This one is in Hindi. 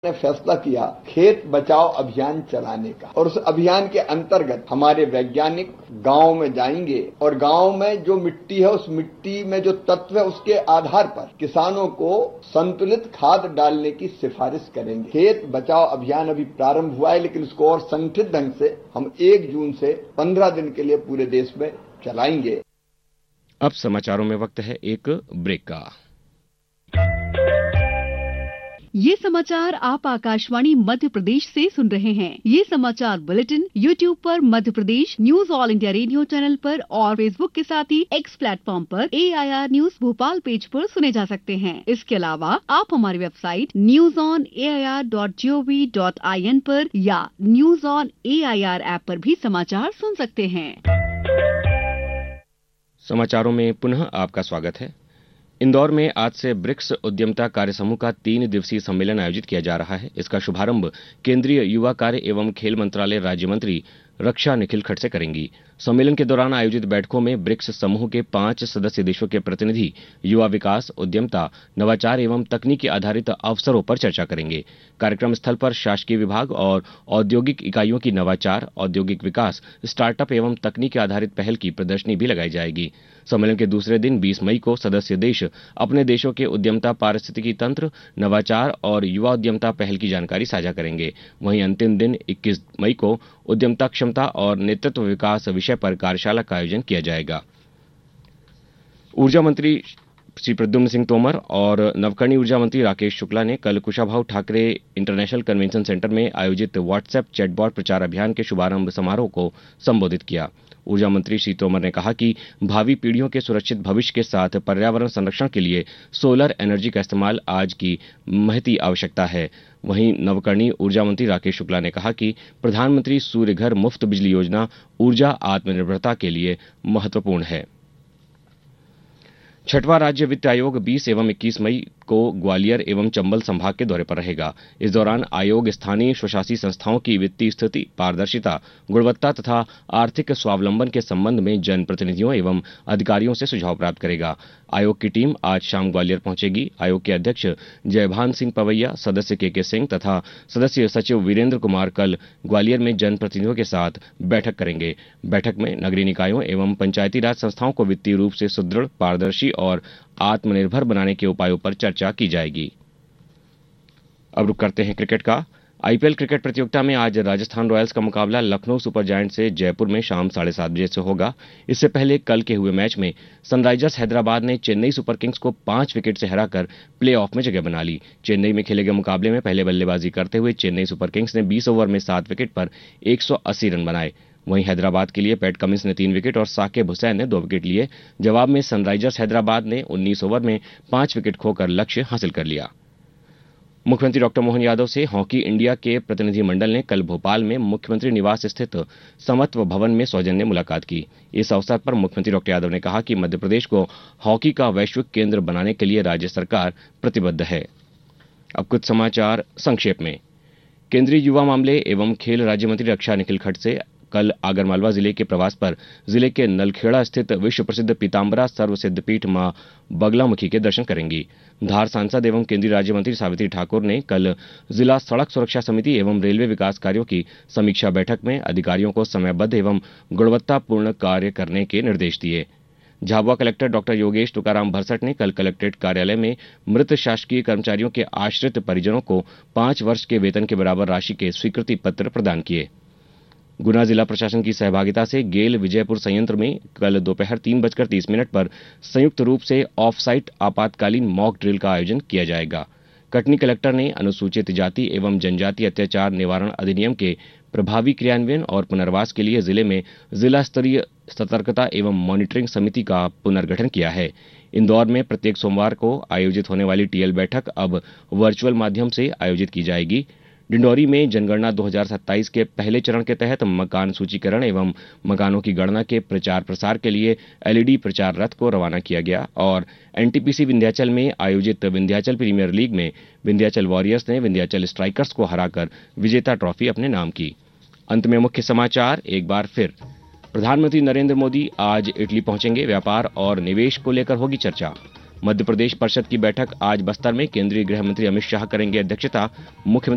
ने फैसला किया खेत बचाओ अभियान चलाने का और उस अभियान के अंतर्गत हमारे वैज्ञानिक गांव में जाएंगे और गांव में जो मिट्टी है उस मिट्टी में जो तत्व है उसके आधार पर किसानों को संतुलित खाद डालने की सिफारिश करेंगे। खेत बचाओ अभियान अभी प्रारंभ हुआ है, लेकिन इसको और संगठित ढंग से हम 1 जून से 15 दिन के लिए पूरे देश में चलाएंगे। अब समाचारों में वक्त है एक ब्रेक का। ये समाचार आप आकाशवाणी मध्य प्रदेश से सुन रहे हैं। ये समाचार बुलेटिन YouTube पर Madhya Pradesh news all India radio channel पर और फेसबुक के साथ ही X प्लेटफॉर्म पर AIR न्यूज भोपाल पेज पर सुने जा सकते हैं। इसके अलावा आप हमारी वेबसाइट newsonair.gov.in पर या न्यूज ऑन AIR ऐप पर भी समाचार सुन सकते हैं। समाचारों में पुनः आपका स्वागत है। इंदौर में आज से ब्रिक्स उद्यमिता कार्य समूह का 3 दिवसीय सम्मेलन आयोजित किया जा रहा है। इसका शुभारंभ केंद्रीय युवा कार्य एवं खेल मंत्रालय राज्य मंत्री रक्षा निखिल खड़से करेंगी। सम्मेलन के दौरान आयोजित बैठकों में ब्रिक्स समूह के 5 सदस्य देशों के प्रतिनिधि युवा विकास, उद्यमिता, नवाचार एवं तकनीकी आधारित अवसरों पर चर्चा करेंगे। कार्यक्रम स्थल पर शासकीय विभाग और औद्योगिक इकाइयों की नवाचार, औद्योगिक विकास, स्टार्टअप एवं तकनीकी आधारित पहल की प्रदर्शनी भी लगाई जाएगी। सम्मेलन के दूसरे दिन 20 मई को सदस्य देश अपने देशों के उद्यमिता पारिस्थितिकी तंत्र, नवाचार और युवा उद्यमिता पहल की जानकारी साझा करेंगे। वहीं अंतिम दिन 21 मई को उद्यमिता क्षमता और नेतृत्व विकास विषय पर कार्यशाला का आयोजन किया जाएगा। ऊर्जा मंत्री श्री प्रद्युम्न सिंह तोमर और नवकरणीय ऊर्जा मंत्री राकेश शुक्ला ने कल Kushabhau Thackeray international convention centre में आयोजित व्हाट्सएप चैटबॉट प्रचार अभियान के शुभारंभ समारोह को संबोधित किया। ऊर्जा मंत्री श्री तोमर ने कहा कि भावी पीढ़ियों के सुरक्षित भविष्य के साथ पर्यावरण संरक्षण के लिए सोलर एनर्जी का इस्तेमाल आज की महती आवश्यकता है। वहीं नवकरणीय ऊर्जा मंत्री राकेश शुक्ला ने कहा कि प्रधानमंत्री सूर्य घर मुफ्त बिजली योजना ऊर्जा आत्मनिर्भरता के लिए महत्वपूर्ण है। छठवां राज्य वित्त आयोग 20 एवं 21 मई को ग्वालियर एवं चंबल संभाग के दौरे पर रहेगा। इस दौरान आयोग स्थानीय स्वशासी संस्थाओं की वित्तीय स्थिति, पारदर्शिता, गुणवत्ता तथा आर्थिक स्वावलंबन के संबंध में जनप्रतिनिधियों एवं अधिकारियों से सुझाव प्राप्त करेगा। आयोग की टीम आज शाम ग्वालियर पहुंचेगी। आयोग के अध्यक्ष जयभान सिंह पवैया, सदस्य के सिंह तथा सदस्य सचिव वीरेंद्र कुमार कल ग्वालियर में जनप्रतिनिधियों के साथ बैठक करेंगे। बैठक में नगरीय निकायों एवं पंचायती राज संस्थाओं को वित्तीय रूप से सुदृढ़, पारदर्शी और आत्मनिर्भर बनाने के उपायों पर चर्चा की जाएगी। अब रुक करते हैं क्रिकेट का। आईपीएल क्रिकेट प्रतियोगिता में आज राजस्थान रॉयल्स का मुकाबला लखनऊ सुपर जायंट से जयपुर में शाम 7:30 बजे से होगा। इससे पहले कल के हुए मैच में सनराइजर्स हैदराबाद ने चेन्नई सुपर किंग्स को 5 विकेट से हराकर प्लेऑफ में जगह बना ली। चेन्नई में खेले गए मुकाबले में पहले बल्लेबाजी करते हुए चेन्नई सुपर किंग्स ने 20 ओवर में 7 विकेट पर 180 रन बनाए। वहीं हैदराबाद के लिए पैट कमिंस ने 3 विकेट और साकिब हुसैन ने 2 विकेट लिए। जवाब में सनराइजर्स हैदराबाद ने 19 ओवर में 5 विकेट खोकर लक्ष्य हासिल कर लिया। मुख्यमंत्री डॉक्टर मोहन यादव से हॉकी इंडिया के प्रतिनिधिमंडल ने कल भोपाल में मुख्यमंत्री निवास स्थित समत्व भवन में सौजन्य मुलाकात की। इस अवसर पर मुख्यमंत्री डॉक्टर यादव ने कहा कि मध्य प्रदेश को हॉकी का वैश्विक केंद्र बनाने के लिए राज्य सरकार प्रतिबद्ध है। अब कुछ समाचार संक्षेप में। केंद्रीय युवा मामले एवं खेल राज्य मंत्री रक्षा निखिल खड़से कल आगरमालवा जिले के प्रवास पर जिले के नलखेड़ा स्थित विश्व प्रसिद्ध पीताम्बरा सर्व सिद्धपीठ मां बगलामुखी के दर्शन करेंगी। धार सांसद एवं केंद्रीय राज्य मंत्री सावित्री ठाकुर ने कल जिला सड़क सुरक्षा समिति एवं रेलवे विकास कार्यों की समीक्षा बैठक में अधिकारियों को समयबद्ध एवं गुणवत्तापूर्ण कार्य करने के निर्देश दिए। झाबुआ कलेक्टर डॉक्टर योगेश तुकाराम भरसट ने कल कलेक्ट्रेट कार्यालय में मृत शासकीय कर्मचारियों के आश्रित परिजनों को 5 वर्ष के वेतन के बराबर राशि के स्वीकृति पत्र प्रदान किए। गुना जिला प्रशासन की सहभागिता से गेल विजयपुर संयंत्र में कल दोपहर 3:30 पर संयुक्त रूप से ऑफ साइट आपातकालीन मॉक ड्रिल का आयोजन किया जाएगा। कटनी कलेक्टर ने अनुसूचित जाति एवं जनजाति अत्याचार निवारण अधिनियम के प्रभावी क्रियान्वयन और पुनर्वास के लिए जिले में जिला स्तरीय सतर्कता एवं मॉनिटरिंग समिति का पुनर्गठन किया है। इंदौर में प्रत्येक सोमवार को आयोजित होने वाली टीएल बैठक अब वर्चुअल माध्यम से आयोजित की जाएगी। डिंडौरी में जनगणना 2027 के पहले चरण के तहत मकान सूचीकरण एवं मकानों की गणना के प्रचार प्रसार के लिए एलईडी प्रचार रथ को रवाना किया गया और एनटीपीसी विंध्याचल में आयोजित विंध्याचल प्रीमियर लीग में विंध्याचल वॉरियर्स ने विंध्याचल स्ट्राइकर्स को हराकर विजेता ट्रॉफी अपने नाम की। अंत में मुख्य समाचार एक बार फिर। प्रधानमंत्री नरेंद्र मोदी आज इटली पहुंचेंगे। व्यापार और निवेश को लेकर होगी चर्चा। मध्य प्रदेश परिषद की बैठक आज बस्तर में केंद्रीय गृह मंत्री अमित शाह करेंगे अध्यक्षता। मुख्यमंत्री